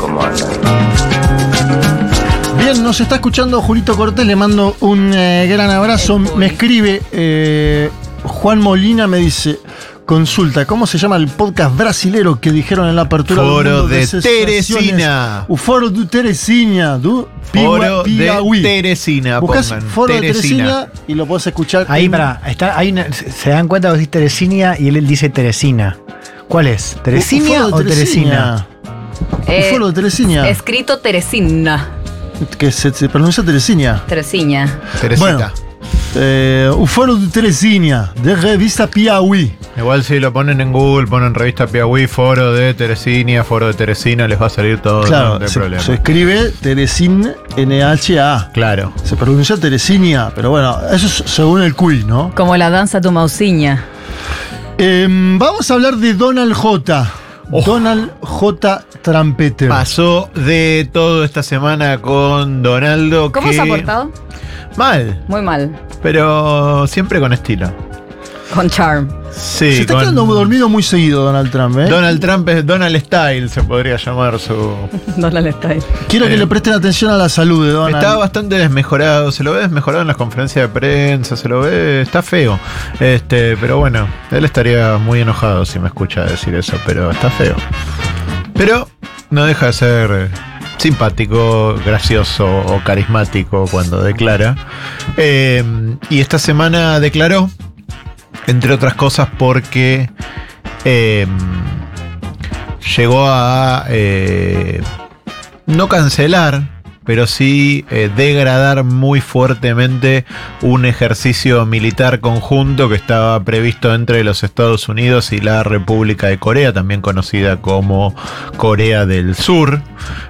¿Cómo andan? Bien, nos está escuchando Julito Cortés, le mando un gran abrazo. Me escribe Juan Molina, me dice: consulta, ¿cómo se llama el podcast brasilero que dijeron en la apertura Foro del de Teresina. O Foro de Teresina, Foro de Teresina. Buscás Pongan Foro de Teresina y lo podés escuchar. Ahí, se dan cuenta que dice Teresina y él dice Teresina. ¿Cuál es? ¿Teresina o Teresina? Un Foro de Teresina. Escrito Teresina. Que se pronuncia Teresina. Teresina. Teresita. Bueno, un Foro de Teresina, de revista Piauí. Igual si lo ponen en Google, ponen revista Piauí, Foro de Teresina, Foro de Teresina, les va a salir todo. Claro, no hay problema. se escribe Teresin NHA. Claro. Se pronuncia Teresina, pero bueno, eso es según el quiz, ¿no? Como la danza tu mausiña. Vamos a hablar de Donald J. Donald J. Trumpeter. Pasó de todo esta semana con Donaldo. ¿Cómo se ha portado? Mal, Muy mal. pero siempre con estilo. Con charm. Sí, Se está quedando dormido muy seguido Donald Trump, ¿eh? Donald Trump es Donald Style, se podría llamar su. Donald Style. Quiero que le presten atención a la salud de Donald. Está bastante desmejorado, se lo ve desmejorado en las conferencias de prensa, se lo ve, está feo. Pero bueno, él estaría muy enojado si me escucha decir eso, pero está feo. Pero no deja de ser simpático, gracioso o carismático cuando declara. Y esta semana declaró, entre otras cosas, porque llegó a no cancelar, pero sí degradar muy fuertemente un ejercicio militar conjunto que estaba previsto entre los Estados Unidos y la República de Corea, también conocida como Corea del Sur.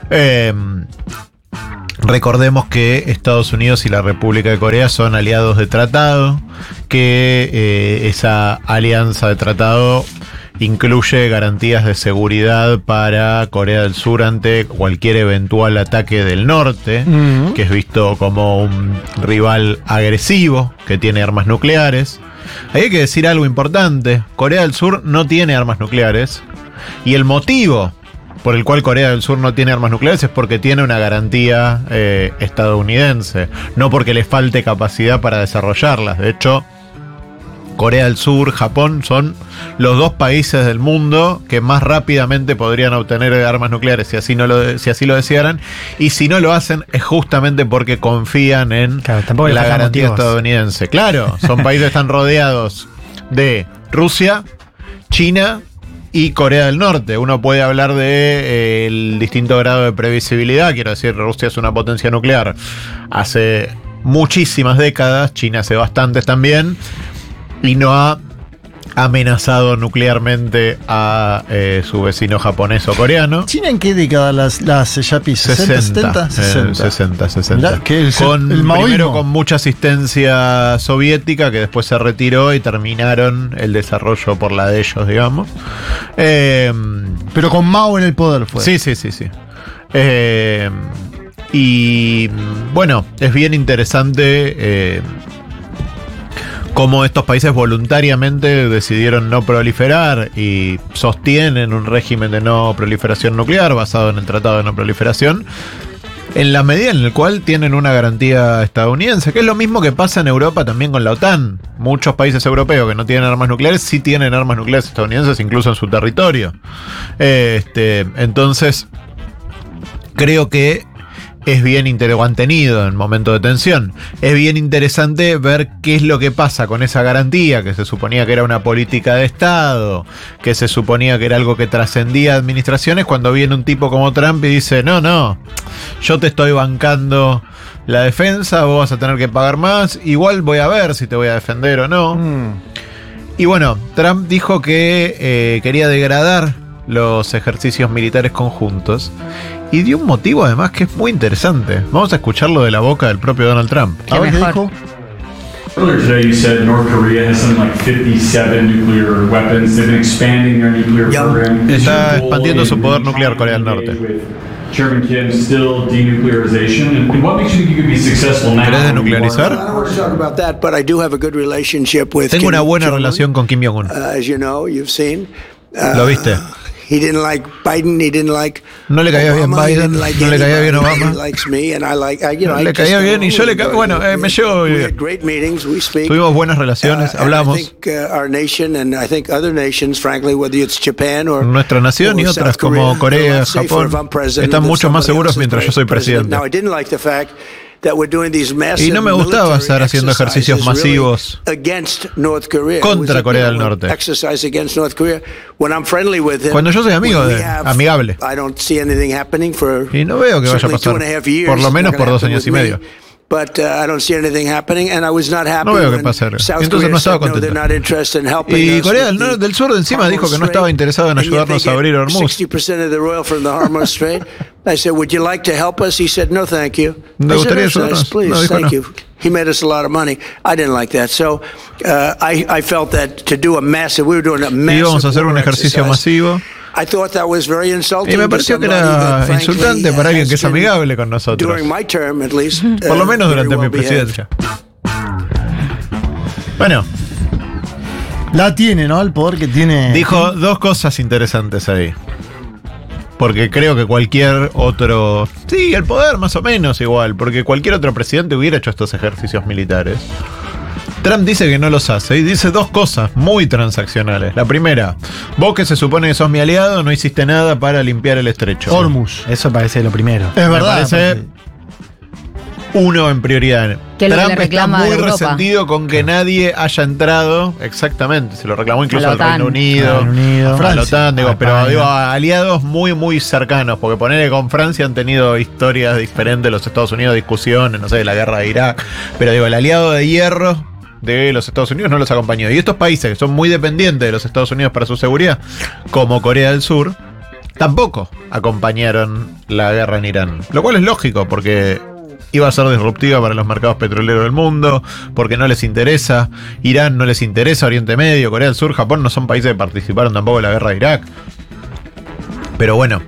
Recordemos que Estados Unidos y la República de Corea son aliados de tratado, que esa alianza de tratado incluye garantías de seguridad para Corea del Sur ante cualquier eventual ataque del norte, que es visto como un rival agresivo que tiene armas nucleares. Hay que decir algo importante: Corea del Sur no tiene armas nucleares, y el motivo por el cual Corea del Sur no tiene armas nucleares es porque tiene una garantía estadounidense, no porque le falte capacidad para desarrollarlas. De hecho, Corea del Sur, Japón son los dos países del mundo que más rápidamente podrían obtener armas nucleares si así lo desearan, y si no lo hacen es justamente porque confían en la garantía estadounidense. Claro, son países que están rodeados de Rusia, China y Corea del Norte. Uno puede hablar de el distinto grado de previsibilidad. Quiero decir, Rusia es una potencia nuclear hace muchísimas décadas, China hace bastantes también, y no ha amenazado nuclearmente a su vecino japonés o coreano. ¿China en qué década las Yapi? ¿60? 60. Mirá, que el maoísmo. Primero con mucha asistencia soviética, que después se retiró y terminaron el desarrollo por la de ellos, digamos. Pero con Mao en el poder fue. Sí. Y bueno, es bien interesante cómo estos países voluntariamente decidieron no proliferar y sostienen un régimen de no proliferación nuclear basado en el Tratado de No Proliferación, en la medida en la cual tienen una garantía estadounidense, que es lo mismo que pasa en Europa también con la OTAN. Muchos países europeos que no tienen armas nucleares sí tienen armas nucleares estadounidenses incluso en su territorio. Entonces, creo que es bien interesante, han tenido en momentos de tensión, es bien interesante ver qué es lo que pasa con esa garantía, que se suponía que era una política de Estado, que se suponía que era algo que trascendía administraciones, cuando viene un tipo como Trump y dice, no, yo te estoy bancando la defensa, vos vas a tener que pagar más, igual voy a ver si te voy a defender o no. Y bueno, Trump dijo que quería degradar los ejercicios militares conjuntos, y dio un motivo además que es muy interesante. Vamos a escucharlo de la boca del propio Donald Trump. ¿Qué mejor? Earlier today you said North Korea has something like 57 nuclear weapons. They've been expanding their nuclear program. Está expandiendo su poder nuclear Corea del Norte. Chairman Kim, still denuclearization. And what makes you think you could be successful now? ¿Querés denuclearizar? Tengo una buena relación con Kim Jong-un. As you know, you've seen. ¿Lo viste? He didn't like Biden. He didn't like No le caía bien Obama, he Biden, didn't like no le caía bien anybody. Obama. He likes me, and I like. You know, No I le just caía got bien y yo le along with bueno, him. me llevo We bien. had great meetings. We speak. Tuvimos buenas relaciones, hablamos. And I think our nation and I think other nations, frankly, whether it's Japan or Nuestra nación y or otras South como Korea, Corea, they're a lot safer Japón, if I'm president están than mucho más somebody seguros else is mientras yo soy president. presidente. Now, I didn't like the fact that we're doing these massive Y no me gustaba estar haciendo ejercicios military masivos really against North Korea. contra It was, Corea del an Norte. exercise against North Korea. When I'm friendly with him, Cuando yo soy amigo when de we have- amigable. I don't see anything happening for Y no veo que vaya a certainly pasar. 2.5 years. Por lo It's menos not por gonna 2 happen años y with me. medio. But I don't see anything happening, and I was not happy No veo que when pase algo. South Entonces Korea no estaba said, no, contento. they're not interested in helping Y us Corea with the del Sur encima dijo que no Hormuz estaba Strait, interesado en and yet ayudarnos they a abrir get Hormuz. 60% of the oil from the Hormuz Strait. I said, would you like to help us? He said, no, thank you. ¿Le I said, gustaría "That's nice, ayudarnos?" please, No, dijo thank no. you. He made us a lot of money. I didn't like that. So I felt that to do a massive, we were doing a massive Íbamos a hacer un war ejercicio exercise. masivo. I thought that was very insulting Y me to pareció que somebody era that, frankly, insultante para alguien que es has been, amigable con nosotros. during my term, at least, Por lo menos very durante mi well behaved. presidencia. Bueno, La tiene, ¿no? El poder que tiene. dijo dos cosas interesantes ahí. Porque creo que cualquier otro... Sí, el poder más o menos igual. Porque cualquier otro presidente hubiera hecho estos ejercicios militares. Trump dice que no los hace y dice dos cosas muy transaccionales. La primera, vos que se supone que sos mi aliado, no hiciste nada para limpiar el estrecho. Hormuz. Eso parece lo primero. Es Me verdad. parece aparte. uno en prioridad. Que es lo que Trump le está reclama muy a Europa. resentido con que nadie haya entrado. Exactamente, se lo reclamó incluso A la al Reino OTAN. Unido. Al Reino Unido. A la Francia. OTAN, digo, A pero España. digo, a aliados muy, muy cercanos. Porque ponerle con Francia han tenido historias diferentes, los Estados Unidos, discusiones, no sé, de la guerra de Irak. Pero digo, el aliado de hierro de los Estados Unidos no los acompañó. Y estos países que son muy dependientes de los Estados Unidos para su seguridad, como Corea del Sur, tampoco acompañaron la guerra en Irán. Lo cual es lógico, porque iba a ser disruptiva para los mercados petroleros del mundo, porque no les interesa. Irán no les interesa, Oriente Medio, Corea del Sur, Japón no son países que participaron tampoco en la guerra de Irak. Pero bueno,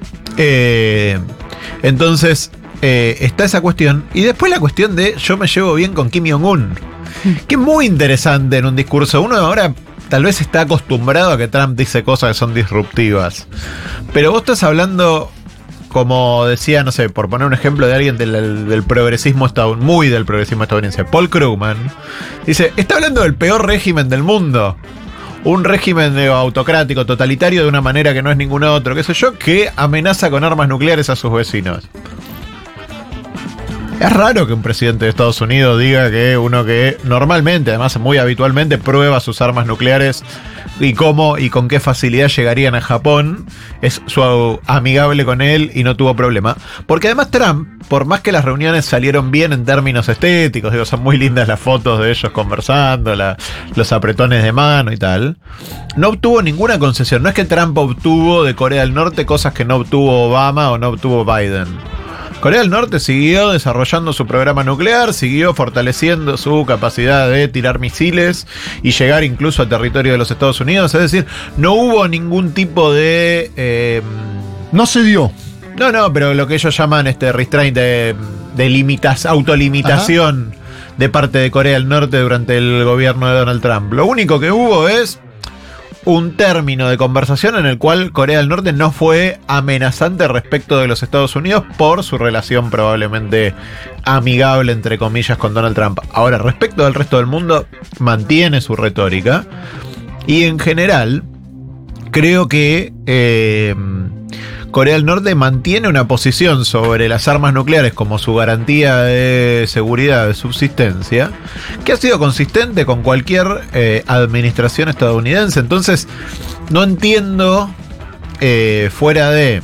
entonces está esa cuestión. Y después la cuestión de yo me llevo bien con Kim Jong-un. Que es muy interesante en un discurso. Uno ahora tal vez está acostumbrado a que Trump dice cosas que son disruptivas. Pero vos estás hablando, como decía, no sé, por poner un ejemplo de alguien del progresismo estadounidense, muy del progresismo estadounidense, Paul Krugman, dice, está hablando del peor régimen del mundo. Un régimen autocrático, totalitario de una manera que no es ningún otro, qué sé yo, que amenaza con armas nucleares a sus vecinos. Es raro que un presidente de Estados Unidos diga que uno que normalmente, además muy habitualmente, prueba sus armas nucleares y cómo y con qué facilidad llegarían a Japón, es su amigable con él y no tuvo problema. Porque además Trump, por más que las reuniones salieron bien en términos estéticos, digo, son muy lindas las fotos de ellos conversando, los apretones de mano y tal, no obtuvo ninguna concesión. No es que Trump obtuvo de Corea del Norte cosas que no obtuvo Obama o no obtuvo Biden. Corea del Norte siguió desarrollando su programa nuclear, siguió fortaleciendo su capacidad de tirar misiles y llegar incluso a territorio de los Estados Unidos. Es decir, no hubo ningún tipo de... No se dio. No, pero lo que ellos llaman restraint de autolimitación de parte de Corea del Norte durante el gobierno de Donald Trump. Lo único que hubo es un término de conversación en el cual Corea del Norte no fue amenazante respecto de los Estados Unidos por su relación probablemente amigable, entre comillas, con Donald Trump. Ahora, respecto del resto del mundo, mantiene su retórica y en general creo que Corea del Norte mantiene una posición sobre las armas nucleares como su garantía de seguridad, de subsistencia, que ha sido consistente con cualquier administración estadounidense. Entonces, no entiendo, fuera de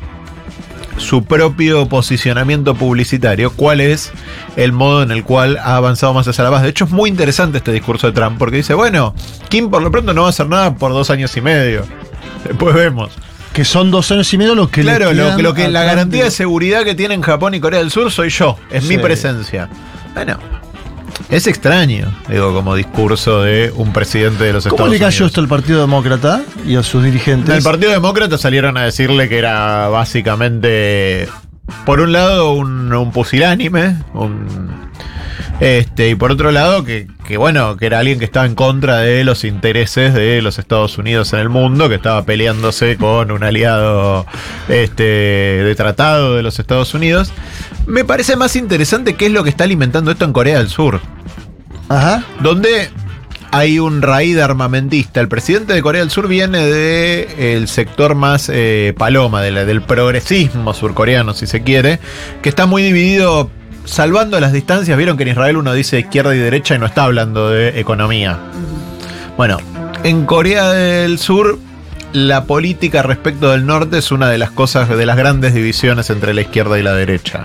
su propio posicionamiento publicitario, cuál es el modo en el cual ha avanzado más hacia la paz. De hecho, es muy interesante este discurso de Trump, porque dice, bueno, Kim por lo pronto no va a hacer nada por 2 años y medio. Después vemos. Que son 2 años y medio lo que Claro, le quedan lo que la atrás garantía de seguridad que tienen Japón y Corea del Sur soy yo, es mi Sí. presencia. Bueno, es extraño, digo, como discurso de un presidente de los ¿Cómo Estados le cayó Unidos. esto al Partido Demócrata y a sus dirigentes? El Partido Demócrata salieron a decirle que era básicamente, por un lado, un pusilánime, Y por otro lado, que bueno, que era alguien que estaba en contra de los intereses de los Estados Unidos en el mundo, que estaba peleándose con un aliado de tratado de los Estados Unidos. Me parece más interesante qué es lo que está alimentando esto en Corea del Sur. Ajá. Donde hay un raíz armamentista. El presidente de Corea del Sur viene del sector más paloma, del progresismo surcoreano, si se quiere, que está muy dividido, salvando las distancias. Vieron que en Israel uno dice izquierda y derecha y no está hablando de economía. Bueno, en Corea del Sur la política respecto del norte es una de las cosas, de las grandes divisiones entre la izquierda y la derecha.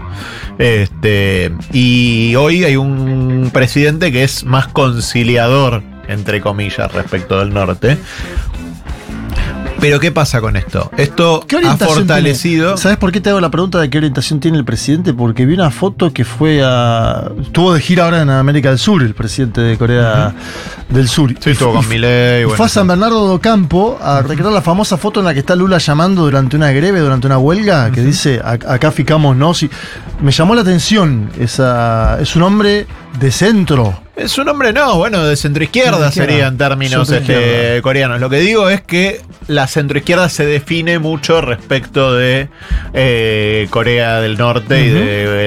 Y hoy hay un presidente que es más conciliador, entre comillas, respecto del norte. Pero ¿qué pasa con esto? Esto ha fortalecido... tiene? ¿Sabes por qué te hago la pregunta de qué orientación tiene el presidente? Porque vi una foto que estuvo de gira ahora en América del Sur, el presidente de Corea del Sur. Sí, estuvo con Milei. Bueno, fue a San Bernardo do Campo a recrear la famosa foto en la que está Lula llamando durante una greve, durante una huelga, que dice, acá ficamos, ¿no? Sí, me llamó la atención, es un hombre de centro. Es un hombre, de centroizquierda sería en términos coreanos. Lo que digo es que la centroizquierda se define mucho respecto de Corea del Norte y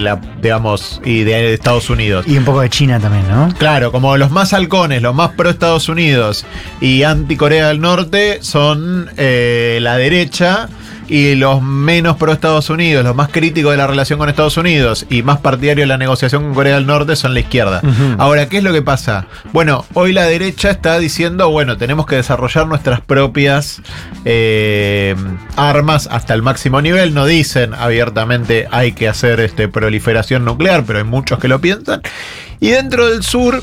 de Estados Unidos. Y un poco de China también, ¿no? Claro, como los más halcones, los más pro Estados Unidos y anti Corea del Norte son la derecha. Y los menos pro Estados Unidos, los más críticos de la relación con Estados Unidos y más partidarios de la negociación con Corea del Norte son la izquierda. Ahora, ¿qué es lo que pasa? Bueno, hoy la derecha está diciendo, tenemos que desarrollar nuestras propias armas hasta el máximo nivel. No dicen abiertamente hay que hacer proliferación nuclear, pero hay muchos que lo piensan. Y dentro del sur...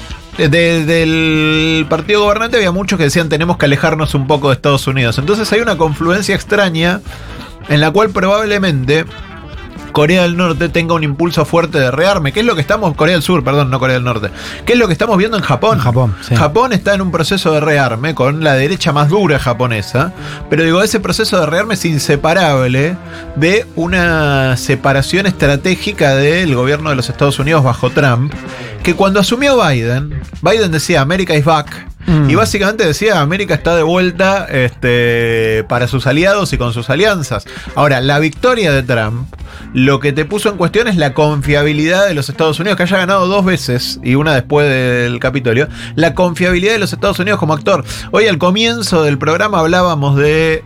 del partido gobernante había muchos que decían tenemos que alejarnos un poco de Estados Unidos. Entonces hay una confluencia extraña en la cual probablemente Corea del Norte tenga un impulso fuerte de rearme, que es lo que estamos... Corea del Sur, perdón, no Corea del Norte. Que es lo que estamos viendo en Japón. Sí. Japón está en un proceso de rearme con la derecha más dura japonesa, pero ese proceso de rearme es inseparable de una separación estratégica del gobierno de los Estados Unidos bajo Trump, que cuando asumió Biden decía America is back. Y básicamente decía América está de vuelta para sus aliados y con sus alianzas. Ahora, la victoria de Trump lo que te puso en cuestión es la confiabilidad de los Estados Unidos, que haya ganado 2 veces y una después del Capitolio, la confiabilidad de los Estados Unidos como actor. Hoy al comienzo del programa hablábamos de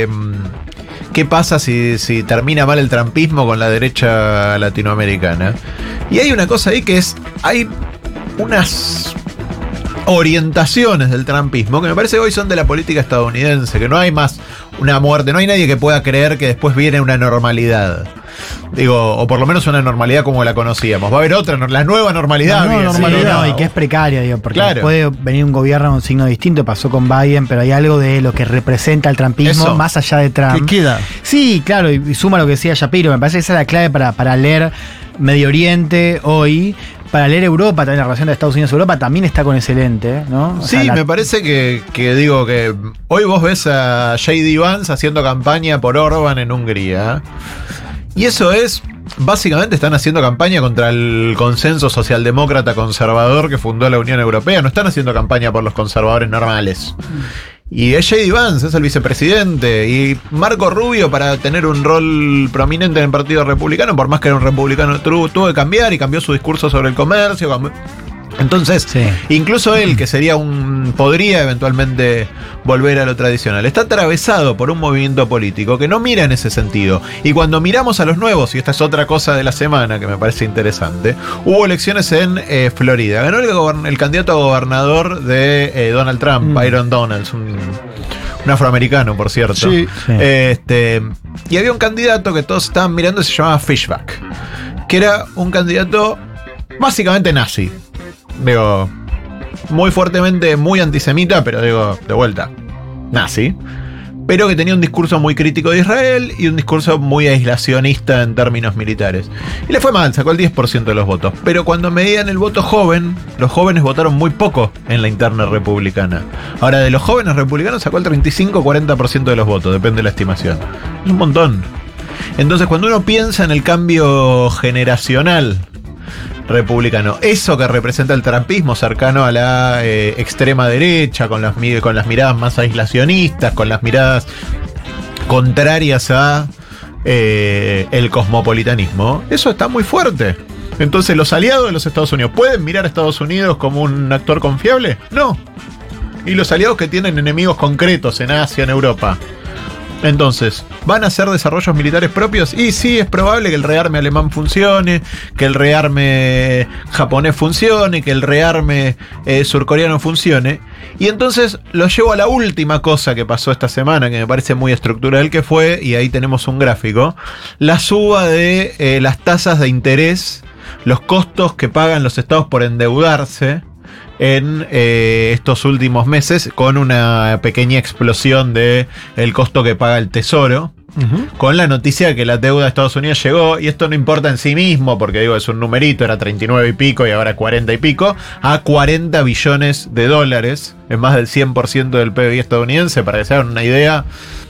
qué pasa si termina mal el trumpismo con la derecha latinoamericana. Y hay una cosa ahí que es, hay unas orientaciones del trumpismo que me parece que hoy son de la política estadounidense, que no hay más una muerte, no hay nadie que pueda creer que después viene una normalidad. O por lo menos una normalidad como la conocíamos. Va a haber otra, la nueva normalidad. Y que es precaria, porque puede venir un gobierno con un signo distinto, pasó con Biden, pero hay algo de lo que representa el trumpismo más allá de Trump. ¿Qué queda? Sí, claro, y suma lo que decía Shapiro, me parece que esa es la clave para leer Medio Oriente hoy. Para leer Europa, también la relación de Estados Unidos y Europa también está con ese lente, ¿no? Me parece que hoy vos ves a J.D. Vance haciendo campaña por Orbán en Hungría. Y eso es, básicamente están haciendo campaña contra el consenso socialdemócrata conservador que fundó la Unión Europea. No están haciendo campaña por los conservadores normales. Y es J.D. Vance, es el vicepresidente. Y Marco Rubio, para tener un rol prominente en el Partido Republicano, por más que era un republicano, tuvo que cambiar y cambió su discurso sobre el comercio. Entonces, incluso él, que podría eventualmente volver a lo tradicional, está atravesado por un movimiento político que no mira en ese sentido. Y cuando miramos a los nuevos, y esta es otra cosa de la semana que me parece interesante, hubo elecciones en Florida. Ganó el candidato a gobernador de Donald Trump, Byron Donalds, un afroamericano, por cierto. Sí. Y había un candidato que todos estaban mirando y se llamaba Fishback, que era un candidato básicamente nazi. Muy fuertemente, muy antisemita, pero de vuelta, nazi. Pero que tenía un discurso muy crítico de Israel y un discurso muy aislacionista en términos militares. Y le fue mal, sacó el 10% de los votos. Pero cuando medían el voto joven, los jóvenes votaron muy poco en la interna republicana. Ahora, de los jóvenes republicanos sacó el 35-40% de los votos, depende de la estimación. Es un montón. Entonces, cuando uno piensa en el cambio generacional republicano. Eso que representa el trumpismo cercano a la extrema derecha, con las miradas más aislacionistas, con las miradas contrarias a el cosmopolitanismo, eso está muy fuerte. Entonces, ¿los aliados de los Estados Unidos pueden mirar a Estados Unidos como un actor confiable? No. ¿Y los aliados que tienen enemigos concretos en Asia, en Europa? Entonces, ¿van a hacer desarrollos militares propios? Y sí, es probable que el rearme alemán funcione, que el rearme japonés funcione, que el rearme surcoreano funcione. Y entonces lo llevo a la última cosa que pasó esta semana, que me parece muy estructural, que fue, y ahí tenemos un gráfico, la suba de las tasas de interés, los costos que pagan los estados por endeudarse en estos últimos meses, con una pequeña explosión de el costo que paga el Tesoro, con la noticia de que la deuda de Estados Unidos llegó, y esto no importa en sí mismo, porque digo, es un numerito, era 39 y pico y ahora 40 y pico, a 40 billones de dólares, es más del 100% del PBI estadounidense, para que se hagan una idea.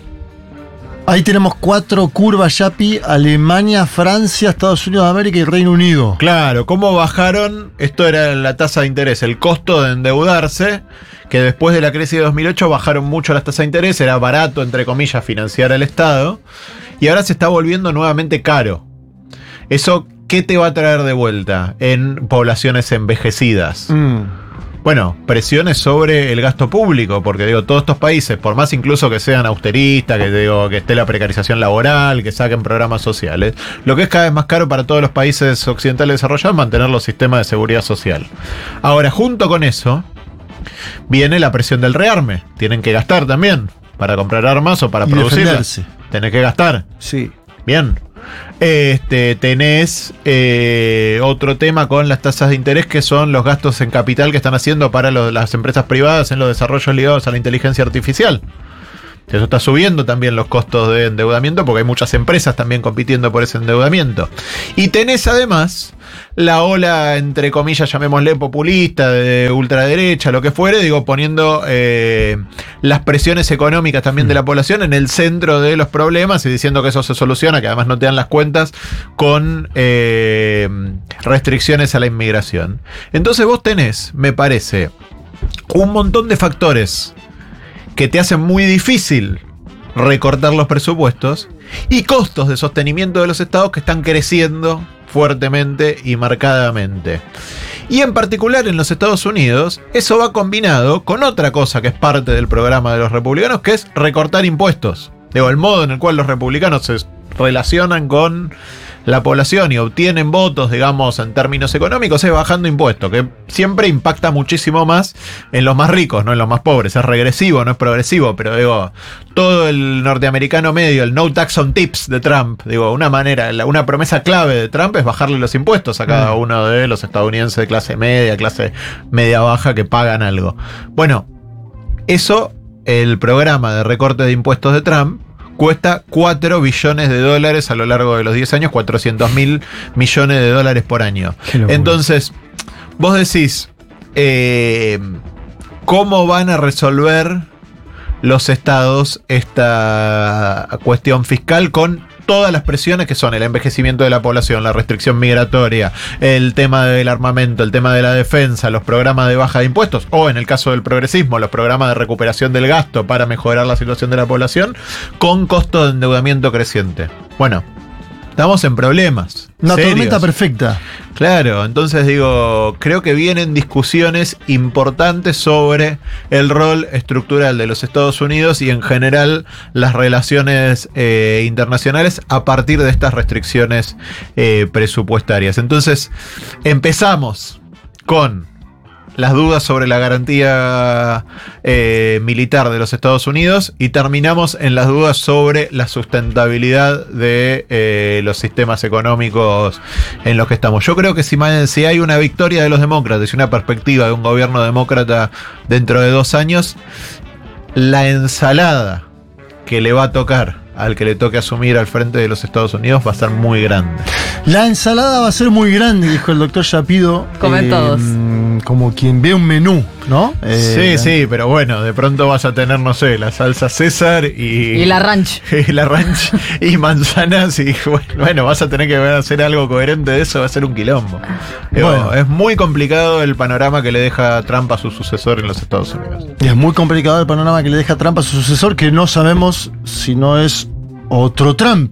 Ahí tenemos 4 curvas, Yapi: Alemania, Francia, Estados Unidos de América y Reino Unido. Claro, ¿cómo bajaron? Esto era la tasa de interés, el costo de endeudarse, que después de la crisis de 2008 bajaron mucho las tasas de interés, era barato, entre comillas, financiar al Estado, y ahora se está volviendo nuevamente caro. ¿Eso qué te va a traer de vuelta en poblaciones envejecidas? Bueno, presiones sobre el gasto público, porque digo, todos estos países, por más incluso que sean austeristas, que esté la precarización laboral, que saquen programas sociales, lo que es cada vez más caro para todos los países occidentales desarrollados es mantener los sistemas de seguridad social. Ahora, junto con eso, viene la presión del rearme. Tienen que gastar también para comprar armas o para producirlas. Tenés que gastar. Sí. Bien. Tenés otro tema con las tasas de interés, que son los gastos en capital que están haciendo para las empresas privadas en los desarrollos ligados a la inteligencia artificial. Eso está subiendo también los costos de endeudamiento, porque hay muchas empresas también compitiendo por ese endeudamiento. Y tenés además la ola, entre comillas, llamémosle populista, de ultraderecha, lo que fuere, digo, poniendo las presiones económicas también de la población en el centro de los problemas y diciendo que eso se soluciona, que además no te dan las cuentas, con restricciones a la inmigración. Entonces vos tenés, me parece, un montón de factores que te hacen muy difícil recortar los presupuestos y costos de sostenimiento de los estados que están creciendo fuertemente y marcadamente. Y en particular en los Estados Unidos, eso va combinado con otra cosa que es parte del programa de los republicanos, que es recortar impuestos. Digo, el modo en el cual los republicanos se relacionan con la población y obtienen votos, digamos, en términos económicos, es bajando impuestos, que siempre impacta muchísimo más en los más ricos, no en los más pobres. Es regresivo, no es progresivo, pero digo, todo el norteamericano medio, el no tax on tips de Trump, digo, una promesa clave de Trump es bajarle los impuestos a cada uno de los estadounidenses de clase media baja, que pagan algo. Bueno, eso, el programa de recorte de impuestos de Trump, cuesta 4 billones de dólares a lo largo de los 10 años, 400.000 millones de dólares por año. Entonces, vos decís, ¿cómo van a resolver los estados esta cuestión fiscal con todas las presiones que son el envejecimiento de la población, la restricción migratoria, el tema del armamento, el tema de la defensa, los programas de baja de impuestos, o en el caso del progresismo, los programas de recuperación del gasto para mejorar la situación de la población, con costo de endeudamiento creciente? Bueno, estamos en problemas. Una serios. tormenta perfecta. Claro, entonces digo, creo que vienen discusiones importantes sobre el rol estructural de los Estados Unidos y en general las relaciones internacionales a partir de estas restricciones presupuestarias. Entonces, empezamos con las dudas sobre la garantía militar de los Estados Unidos y terminamos en las dudas sobre la sustentabilidad de los sistemas económicos en los que estamos. Yo creo que si hay una victoria de los demócratas y una perspectiva de un gobierno demócrata dentro de 2 años, la ensalada que le va a tocar al que le toque asumir al frente de los Estados Unidos va a ser muy grande. La ensalada va a ser muy grande, dijo el doctor Yapido. Comen todos. como quien ve un menú, ¿no? Sí, pero bueno, de pronto vas a tener, no sé, la salsa César Y la ranch. y la ranch y manzanas y bueno, vas a tener que hacer algo coherente de eso, va a ser un quilombo. Bueno. Es muy complicado el panorama que le deja Trump a su sucesor en los Estados Unidos. Y es muy complicado el panorama que le deja Trump a su sucesor, que no sabemos si no es otro Trump.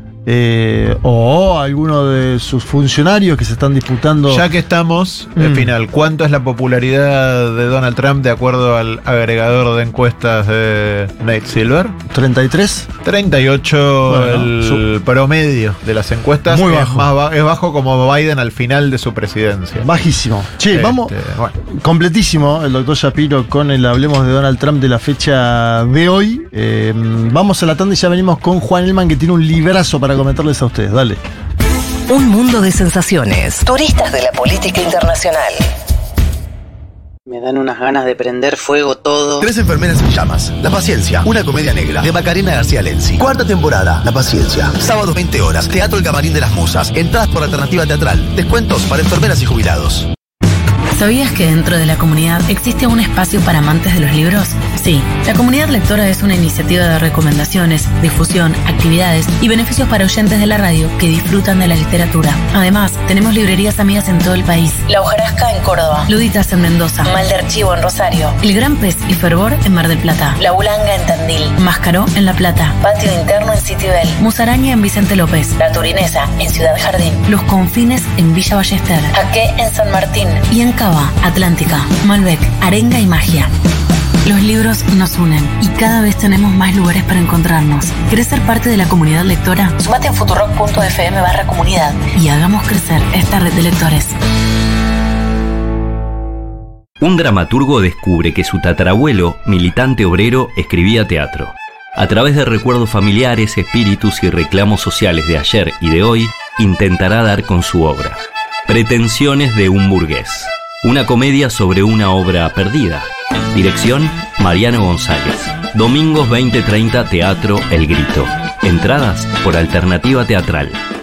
O alguno de sus funcionarios que se están disputando. Ya que estamos, al final, ¿cuánto es la popularidad de Donald Trump de acuerdo al agregador de encuestas de Nate Silver? 33. 38 Bueno, el promedio de las encuestas. Muy bajo. Es bajo como Biden al final de su presidencia. Bajísimo. Che, vamos. Bueno. Completísimo el doctor Shapiro con el Hablemos de Donald Trump de la fecha de hoy. Vamos a la tanda y ya venimos con Juan Elman, que tiene un librazo para comentarles a ustedes. Dale. Un mundo de sensaciones. Turistas de la política internacional. Me dan unas ganas de prender fuego todo. 3 enfermeras en llamas. La Paciencia, una comedia negra de Macarena García Lenzi. 4ª temporada, La Paciencia. Sábado 20 horas, Teatro El Camarín de las Musas. Entradas por alternativa teatral. Descuentos para enfermeras y jubilados. ¿Sabías que dentro de la comunidad existe un espacio para amantes de los libros? Sí, la Comunidad Lectora es una iniciativa de recomendaciones, difusión, actividades y beneficios para oyentes de la radio que disfrutan de la literatura. Además, tenemos librerías amigas en todo el país. La Hojarasca en Córdoba. Luditas en Mendoza. Mal de Archivo en Rosario. El Gran Pez y Fervor en Mar del Plata. La Bulanga en Tandil. Mascaró en La Plata. Patio Interno en Citibel. Musaraña en Vicente López. La Turinesa en Ciudad Jardín. Los Confines en Villa Ballester. Jaque en San Martín. Y en Cava, Atlántica, Malbec, Arenga y Magia. Los libros nos unen y cada vez tenemos más lugares para encontrarnos. ¿Querés ser parte de la comunidad lectora? Sumate en futurock.fm/comunidad y hagamos crecer esta red de lectores. Un dramaturgo descubre que su tatarabuelo, militante obrero, escribía teatro. A través de recuerdos familiares, espíritus y reclamos sociales de ayer y de hoy, intentará dar con su obra. Pretensiones de un burgués. Una comedia sobre una obra perdida. Dirección, Mariano González. Domingos 20:30, Teatro El Grito. Entradas por Alternativa Teatral.